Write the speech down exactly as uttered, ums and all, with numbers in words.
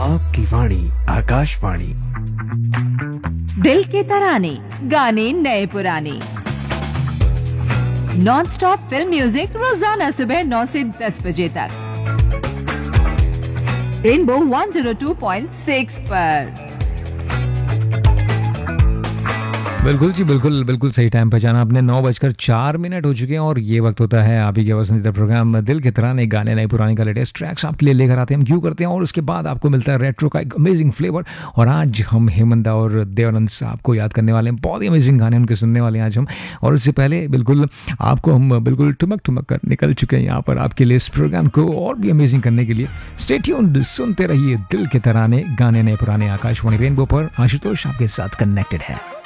आपकी वाणी आकाशवाणी। दिल के तराने, गाने नए पुराने, नॉन स्टॉप फिल्म म्यूजिक रोजाना सुबह नौ से दस बजे तक rainbow one zero two point six पर। बिल्कुल जी, बिल्कुल बिल्कुल सही टाइम पे जाना आपने। नौ बजकर चार मिनट हो चुके हैं और ये वक्त होता है आप ही के पसंदीदा प्रोग्राम दिल के तराने, गाने नए पुराने का लेटेस्ट ट्रैक्स आपके लिए लेकर आते हैं हम, क्यों करते हैं। और उसके बाद आपको मिलता है रेट्रो का एक अमेजिंग फ्लेवर। और आज हम हेमंत और देवानंद साहब को याद करने वाले हैं, बहुत ही अमेजिंग गाने उनके सुनने वाले हैं आज हम। और उससे पहले बिल्कुल आपको हम बिल्कुल ठुमक ठुमक कर निकल चुके हैं यहाँ पर आपके लिए इस प्रोग्राम को और भी अमेजिंग करने के लिए। स्टे ट्यून्ड, सुनते रहिए दिल के तराने, गाने नए पुराने, आकाशवाणी रेनबो पर। आशुतोष आपके साथ कनेक्टेड है।